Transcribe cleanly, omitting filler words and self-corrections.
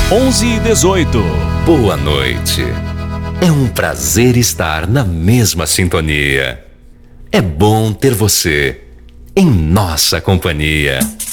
11h18. Boa noite. É um prazer estar na mesma sintonia. É bom ter você em nossa companhia.